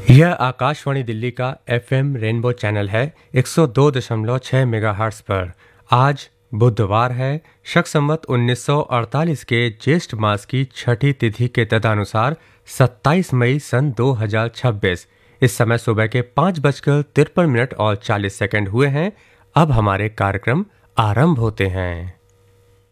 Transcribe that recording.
यह आकाशवाणी दिल्ली का FM rainbow channel है 102.6 मेगाहर्ट्ज पर। आज बुधवार है, शक संवत 1948 के ज्येष्ठ मास की छठी तिथि के तदनुसार 27 मई सन 2026। इस समय सुबह के 5:53 और 40 सेकंड हुए हैं। अब हमारे कार्यक्रम आरंभ होते हैं।